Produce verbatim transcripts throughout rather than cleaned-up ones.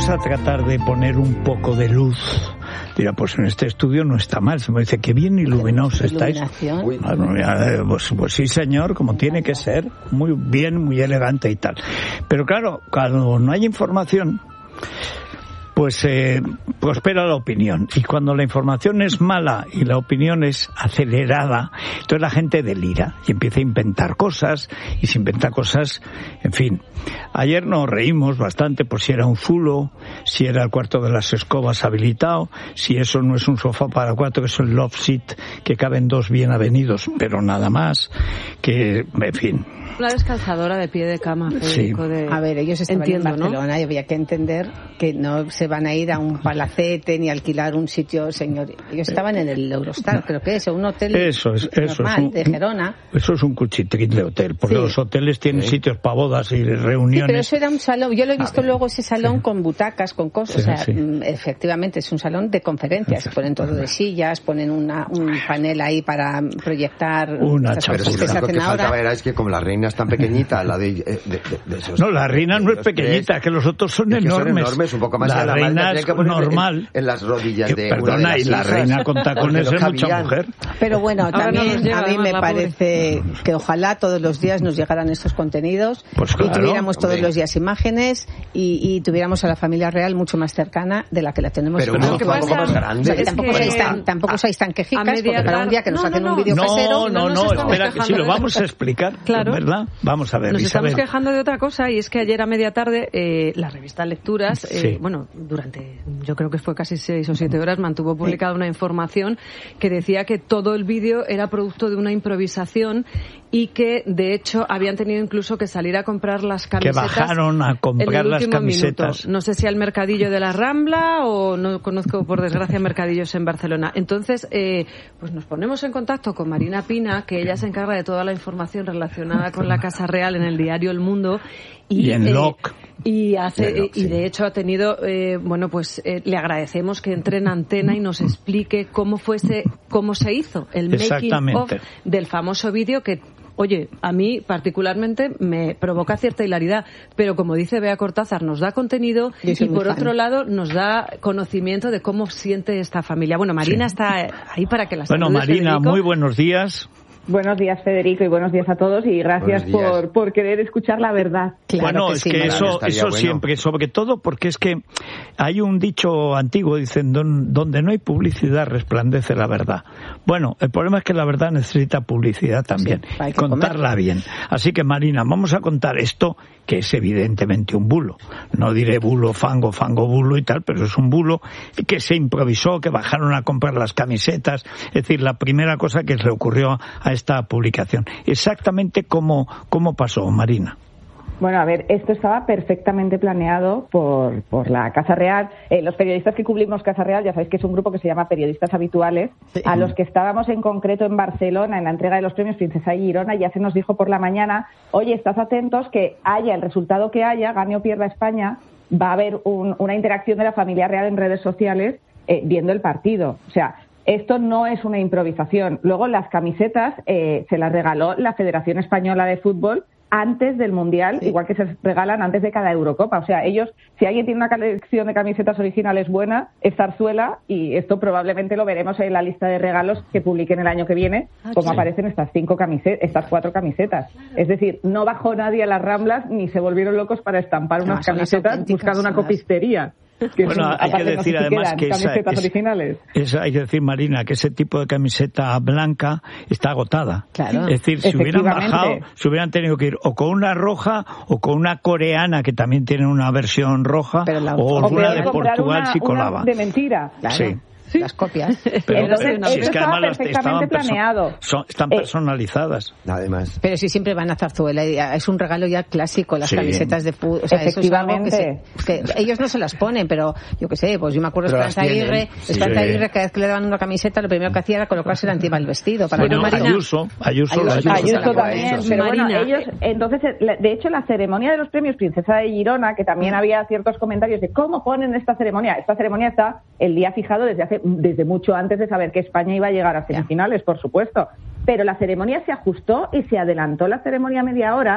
vamos a tratar de poner un poco de luz. Dirá, pues en este estudio no está mal. Se me dice, qué bien iluminados estáis. Pues, pues sí, señor, como tiene que ser. Muy bien, muy elegante y tal. Pero claro, cuando no hay información, pues eh, prospera la opinión. Y cuando la información es mala y la opinión es acelerada, entonces la gente delira y empieza a inventar cosas, y se inventa cosas, en fin. Ayer nos reímos bastante por si era un zulo, si era el cuarto de las escobas habilitado, si eso no es un sofá para cuatro, que es el love seat, que caben dos bien avenidos, pero nada más, que, en fin. Una descalzadora de pie de cama, Federico. Sí. De... A ver, ellos estaban Entiendo, en Barcelona, ¿no? Y había que entender que no se van a ir a un palacete ni alquilar un sitio, señor. Ellos estaban en el Eurostar, creo que es, un hotel eso es, eso normal, es un, de Gerona. Eso es un cuchitril de hotel, porque sí. Los hoteles tienen sí. sitios para bodas y reuniones. Sí, pero eso era un salón. Yo lo he visto luego, ese salón sí. con butacas, con cosas. Sí, o sea, sí. efectivamente es un salón de conferencias. Sí. Ponen todo de sillas, ponen una, un panel ahí para proyectar. Una Pero si lo único que faltaba era es que como la reina es tan pequeñita, la de, de, de, de esos, no, la reina no es pequeñita, tres, que los otros son es que enormes. Son enormes, un poco más la, la reina es normal. En, en las rodillas de Perdona, una de las y la hijas, reina con tacones es mucha mujer. Pero bueno, también no a mí me parece pobre. Que ojalá todos los días nos llegaran estos contenidos pues claro, y tuviéramos todos hombre. los días imágenes y, y tuviéramos a la familia real mucho más cercana de la que la tenemos. Pero no, que un poco más grande. O sea, tampoco seáis tan, tampoco seáis tan quejicas, porque para un día que nos no, hacen no, un vídeo no, casero... No, no, no, espera, que sí, lo vamos a explicar, claro. ¿Verdad? Vamos a ver, Nos Isabel. estamos quejando de otra cosa, y es que ayer a media tarde eh, la revista Lecturas, eh, sí. bueno, durante, yo creo que fue casi seis o siete horas, mantuvo publicada una información que decía que todo el vídeo era producto de una improvisación y que, de hecho, habían tenido incluso que salir a comprar las camisetas. Que bajaron a comprar las camisetas. Minuto. No sé si al mercadillo de la Rambla o no conozco, por desgracia, mercadillos en Barcelona. Entonces, eh, pues nos ponemos en contacto con Marina Pina, que ella se encarga de toda la información relacionada con la Casa Real en el diario El Mundo. Y, y en eh, Loc. Y hace Loc, y sí. de hecho ha tenido, eh, bueno, pues eh, le agradecemos que entre en antena y nos explique cómo fuese, cómo se hizo el making of del famoso vídeo que, oye, a mí particularmente me provoca cierta hilaridad, pero como dice Bea Cortázar, nos da contenido y por fan. Otro lado nos da conocimiento de cómo siente esta familia. Bueno, Marina sí. está ahí para que la saludes. Bueno, Marina, Federico. Muy buenos días. Buenos días, Federico, y buenos días a todos, y gracias por, por querer escuchar la verdad. Claro bueno, que es sí, que eso, eso bueno. siempre, sobre todo porque es que hay un dicho antiguo, dicen, don, donde no hay publicidad resplandece la verdad. Bueno, el problema es que la verdad necesita publicidad también, sí, contarla comer. bien. Así que, Marina, vamos a contar esto, que es evidentemente un bulo. No diré bulo, fango, fango, bulo y tal, pero es un bulo que se improvisó, que bajaron a comprar las camisetas. Es decir, la primera cosa que le ocurrió a esta publicación. Exactamente cómo, cómo pasó, Marina. Bueno, a ver, esto estaba perfectamente planeado por, por la Casa Real. Eh, los periodistas que cubrimos Casa Real, ya sabéis que es un grupo que se llama Periodistas Habituales, sí. A los que estábamos en concreto en Barcelona en la entrega de los premios Princesa y Girona, ya se nos dijo por la mañana, oye, estad atentos que haya el resultado que haya, gane o pierda España, va a haber un, una interacción de la familia real en redes sociales eh, viendo el partido. O sea, esto no es una improvisación. Luego las camisetas eh, se las regaló la Federación Española de Fútbol antes del Mundial, sí. Igual que se regalan antes de cada Eurocopa. O sea, ellos, si alguien tiene una colección de camisetas originales buena, es Zarzuela, y esto probablemente lo veremos en la lista de regalos que publiquen el año que viene, ah, como sí. aparecen estas cinco camisetas, estas cuatro camisetas. Claro. Es decir, no bajó nadie a las Ramblas ni se volvieron locos para estampar no, unas camisetas buscando una copistería. Que bueno, son, hay que decir no además que esa, camisetas originales. Esa, hay que decir, Marina, que ese tipo de camiseta blanca está agotada. Claro. Es decir, si hubieran bajado, si hubieran tenido que ir o con una roja o con una coreana que también tiene una versión roja, la, o, o una de Portugal una, si colaba. Una de mentira. Claro. Sí. Sí. Las copias. Pero, Entonces, pero si es que estaba además perfectamente planeado. Son, están personalizadas. Eh, además. Pero sí, siempre van a Zarzuela. Es un regalo ya clásico, las sí. camisetas de fútbol. O sea, efectivamente. Eso es algo que, se, que ellos no se las ponen, pero yo qué sé, pues yo me acuerdo de Esperanza Aguirre. Sí. Esperanza Aguirre, cada vez que le daban una camiseta, lo primero que hacía era colocarse encima del vestido. Para bueno, Marina. Ayuso, Ayuso, Ayuso, Ayuso, Ayuso, Ayuso también. Ayuso. Pero Marina, bueno, ellos, entonces, de hecho, la ceremonia de los premios Princesa de Girona, que también mm. había ciertos comentarios de cómo ponen esta ceremonia. Esta ceremonia está el día fijado desde hace desde mucho antes de saber que España iba a llegar a semifinales, por supuesto. Pero la ceremonia se ajustó y se adelantó la ceremonia media hora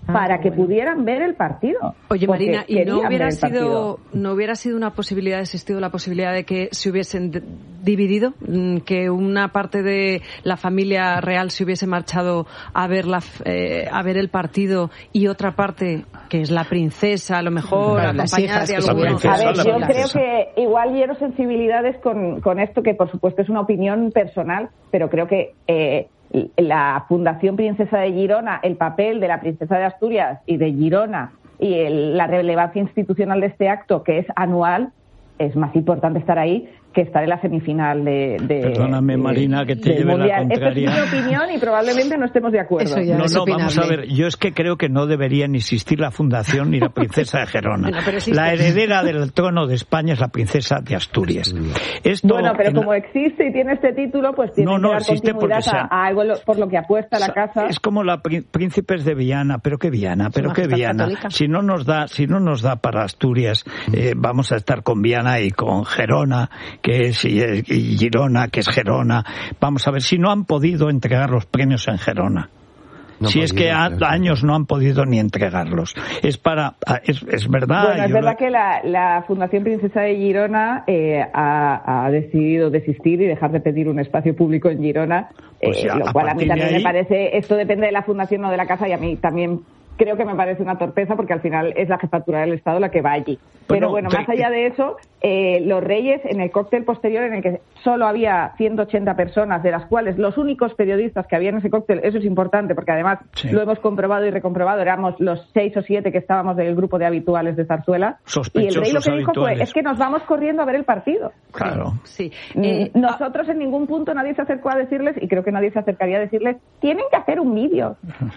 para que pudieran ver el partido. Oye, Marina, ¿y no hubiera sido no hubiera sido una posibilidad, existido la posibilidad de que se hubiesen d- dividido, que una parte de la familia real se hubiese marchado a ver la, eh, a ver el partido y otra parte, que es la princesa, a lo mejor claro, acompañada de alguno? A ver, yo creo que igual hiero sensibilidades con, con esto, que por supuesto es una opinión personal, pero creo que eh, la Fundación Princesa de Girona, el papel de la Princesa de Asturias y de Girona y el, la relevancia institucional de este acto, que es anual, es más importante estar ahí que estar en la semifinal de... de Perdóname, de, Marina, que te lleve la contraria. Esta es mi opinión y probablemente no estemos de acuerdo. Eso ya no, es no, opinable. vamos a ver, yo es que creo que no debería ni existir la fundación ni la princesa de Gerona. No, la heredera del trono de España es la princesa de Asturias. Esto, bueno, pero como existe y tiene este título, pues tiene no, no, que dar continuidad sea, a, a algo por lo que apuesta o sea, la casa. Es como la príncipes de Viana, pero qué Viana, pero qué Viana. Católica. Si no nos da, si no nos da para Asturias, eh, vamos a estar con Viana y con Gerona, que es y, y Girona, que es Gerona. Vamos a ver si no han podido entregar los premios en Gerona. No si es que a, años no han podido ni entregarlos. Es para, es, es verdad. Bueno, es verdad lo... que la, la Fundación Princesa de Girona eh, ha, ha decidido desistir y dejar de pedir un espacio público en Girona, pues ya, eh, lo cual a mí también ahí... me parece, esto depende de la fundación, no de la casa, y a mí también creo que me parece una torpeza, porque al final es la jefatura del Estado la que va allí. Pero bueno, bueno más allá de eso, eh, los Reyes, en el cóctel posterior, en el que solo había ciento ochenta personas, de las cuales los únicos periodistas que había en ese cóctel, eso es importante, porque además sí. lo hemos comprobado y recomprobado, éramos los seis o siete que estábamos del grupo de habituales de Zarzuela, y el Rey lo que dijo fue, es que nos vamos corriendo a ver el partido. Claro. Sí. Eh, Nosotros en ningún punto nadie se acercó a decirles, y creo que nadie se acercaría a decirles, tienen que hacer un vídeo.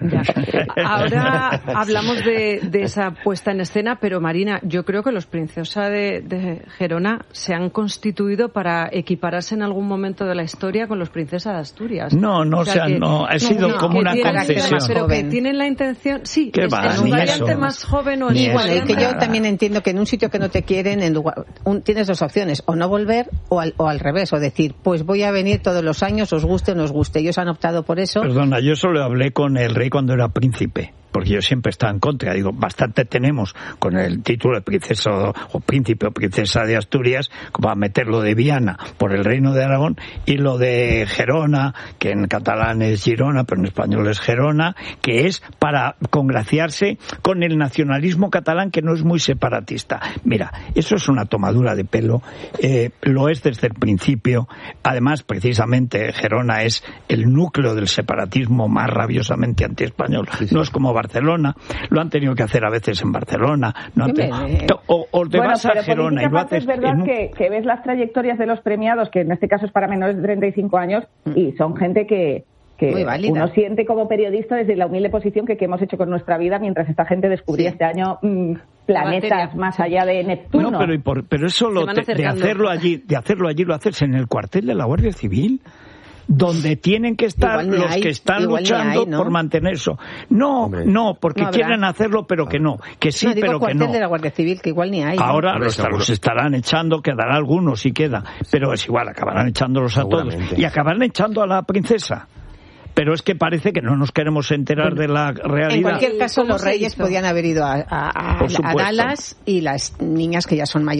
Ahora hablamos de, de esa puesta en escena, pero Marina, yo creo que los Princesa de, de Gerona se han constituido para equipararse en algún momento de la historia con los Princesas de Asturias. No, no, o sea, o sea que, no, ha sido no, como una concesión. Pero que tienen la intención, sí, es, va, es un variante eso. Más joven o en igual. Igual, que yo también entiendo que en un sitio que no te quieren, en lugar, un, tienes dos opciones, o no volver o al, o al revés, o decir, pues voy a venir todos los años, os guste o no os guste. Ellos han optado por eso. Perdona, yo solo hablé con el rey cuando era príncipe, porque yo siempre estaba en contra. Digo, bastante tenemos con el título de princesa o príncipe o princesa de Asturias como a meterlo de Viana por el Reino de Aragón y lo de Gerona, que en catalán es Girona, pero en español es Gerona, que es para congraciarse con el nacionalismo catalán, que no es muy separatista. Mira, eso es una tomadura de pelo, eh, lo es desde el principio. Además, precisamente, Gerona es el núcleo del separatismo más rabiosamente antiespañol. Sí, sí. No es como Barcelona, lo han tenido que hacer a veces en Barcelona, no han tenido, o, o te bueno, vas a Gerona y lo haces. Es verdad en... que, que ves las trayectorias de los premiados, que en este caso es para menores de treinta y cinco años, y son gente que, que uno siente como periodista desde la humilde posición que, que hemos hecho con nuestra vida, mientras esta gente descubría sí. este año mmm, planetas más allá de Neptuno. Bueno, pero, y por, pero eso lo te, de hacerlo allí, de hacerlo allí lo haces en el cuartel de la Guardia Civil, donde tienen que estar los hay, que están luchando hay, ¿no? por mantener eso. No, Hombre. no, porque no quieren hacerlo, pero que no. Que sí, no, digo pero que no. de la Guardia Civil, que igual ni hay. Ahora ¿no? los, los estarán echando, quedará algunos si queda, pero es igual, acabarán echándolos a todos. Y acabarán echando a la princesa. Pero es que parece que no nos queremos enterar bueno, de la realidad. En cualquier caso, los reyes podían haber ido a, a, a, a Dallas, y las niñas que ya son mayores